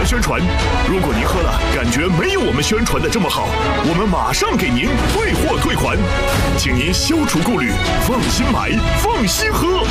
宣传。如果您喝了感觉没有我们宣传的这么好，我们马上给您退货退款，请您消除顾虑，放心买，放心喝。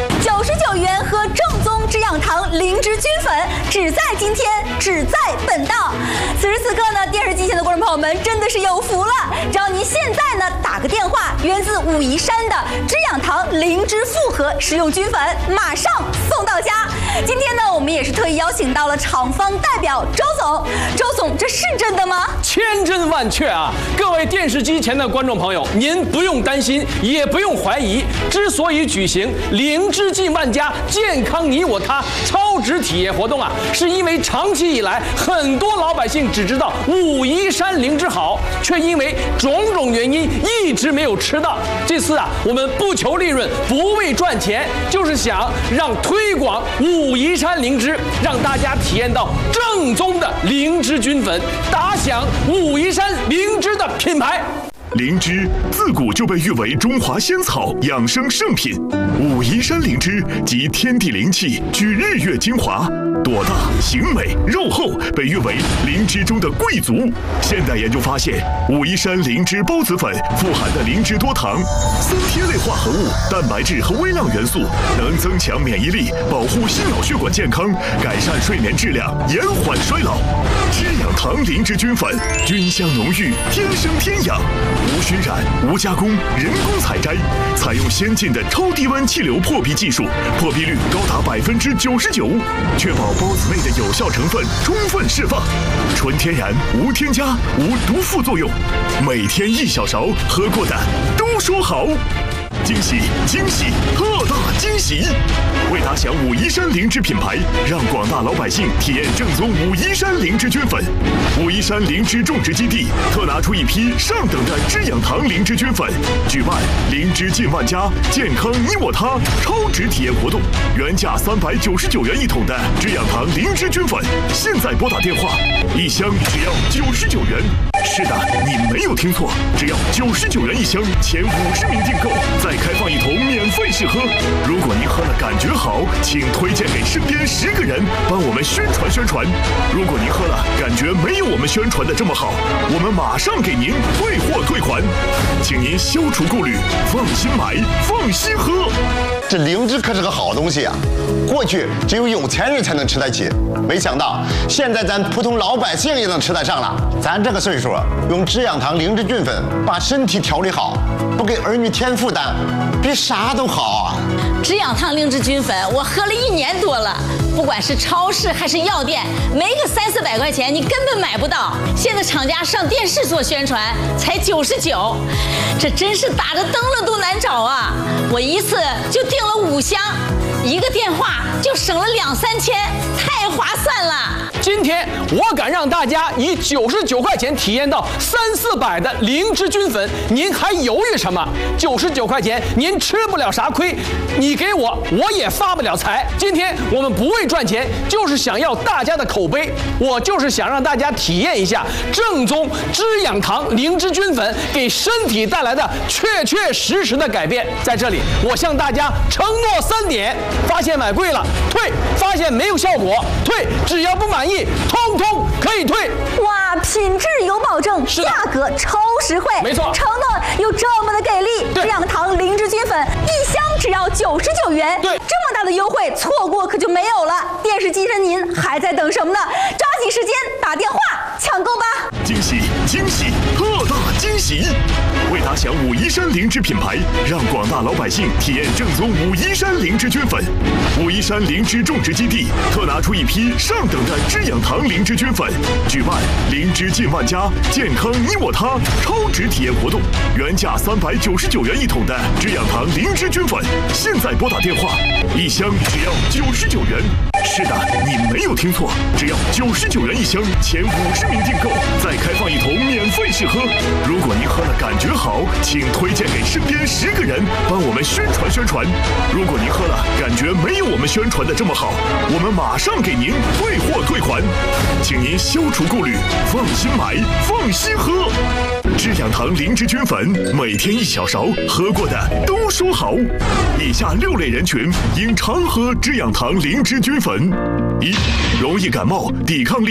99元喝正宗之养堂灵芝菌粉，只在今天，只在本档。此时此刻呢，电视机前的观众朋友们真的是有福了，只要您现在呢打个电话，源自武夷山的之养堂灵芝复合食用菌粉，马上送到家。今天呢，我们也是特意邀请到了厂方代表周总。周总，这是真的吗？ 千真万确啊！各位电视机前的观众朋友，您不用担心，也不用怀疑。之所以举行灵芝进万家，健康你我他超值体验活动啊，是因为长期以来很多老百姓只知道武夷山灵芝好，却因为种种原因一直没有吃到。这次啊，我们不求利润，不为赚钱，就是想让推广武夷山灵芝，让大家体验到正宗的灵芝菌粉，打响武夷山灵芝的品牌。 灵芝自古就被誉为中华仙草养生圣品，武夷山灵芝集天地灵气，聚日月精华，朵大形美肉厚，被誉为灵芝中的贵族。现代研究发现，武夷山灵芝孢子粉富含的灵芝多糖、三萜类化合物、蛋白质和微量元素，能增强免疫力，保护心脑血管健康，改善睡眠质量，延缓衰老。之养堂灵芝菌粉，菌香浓郁，天生天养，无熏染、无加工、人工采摘，采用先进的超低温气流破壁技术，破壁率高达99%，确保孢子内的有效成分充分释放，纯天然，无添加，无毒副作用，每天1小勺，喝过的都说好。惊喜惊喜，特大惊喜！为打响武夷山灵芝品牌，让广大老百姓体验正宗武夷山灵芝菌粉，武夷山灵芝种植基地特拿出一批上等的之养堂灵芝菌粉，举办灵芝进万家，健康你我他超值体验活动，原价399元一桶的之养堂灵芝菌粉，现在拨打电话，1箱只要99元。是的，你没有听错，只要99元1箱，前50名订购，再开放1桶免费试喝。如果您喝了感觉好，请推荐给身边10个人，帮我们宣传宣传。如果您喝了感觉没有我们宣传的这么好，我们马上给您退货退款，请您消除顾虑，放心买，放心喝。 这灵芝可是个好东西啊，过去只有有钱人才能吃得起，没想到现在咱普通老百姓也能吃得上了。咱这个岁数，用之养堂灵芝菌粉把身体调理好，不给儿女添负担，比啥都好啊。 之养堂灵芝菌粉我喝了1年多了，不管是超市还是药店，没个300-400块钱你根本买不到。现在厂家上电视做宣传才99，这真是打着灯笼都难找啊！我一次就订了5箱，1个电话就省了2-3千，太划算了。 今天我敢让大家以99块钱体验到300-400的灵芝菌粉，您还犹豫什么？99块钱您吃不了啥亏，你给我也发不了财。今天我们不为赚钱，就是想要大家的口碑，我就是想让大家体验一下正宗之养堂灵芝菌粉给身体带来的确确实实的改变。在这里，我向大家承诺3点：发现买贵了退，发现没有效果退，只要不满意通通可以退。 哇，品质有保证，价格超实惠， 没错， 承诺又这么的给力。之养堂灵芝菌粉1箱只要99元， 对， 这么大的优惠错过可就没有了。电视机前您还在等什么呢？抓紧时间打电话抢购吧！ 惊喜惊喜，特大惊喜！为打响武夷山灵芝品牌，让广大老百姓体验正宗武夷山灵芝菌粉，武夷山灵芝种植基地特拿出一批上等的之养堂灵芝菌粉，举办灵芝进万家，健康你我他超值体验活动，原价399元一桶的之养堂灵芝菌粉，现在拨打电话，1箱只要99元。是的，你没有听错，只要99元1箱，前50名订购，再开放1桶免费试喝。如果您喝了感觉好，请推荐给身边10个人，帮我们宣传宣传。如果您喝了感觉没有我们宣传的这么好，我们马上给您退货退款，请您消除顾虑，放心买，放心喝。之养堂灵芝菌粉，每天1小勺，喝过的都说好。以下6类人群应常喝之养堂灵芝菌粉：1、容易感冒，抵抗力